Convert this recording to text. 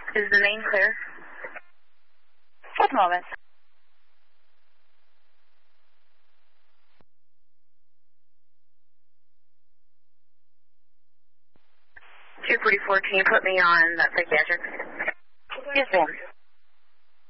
Is the main clear? One moment. 244, can you put me on that psychiatric? Yes, ma'am.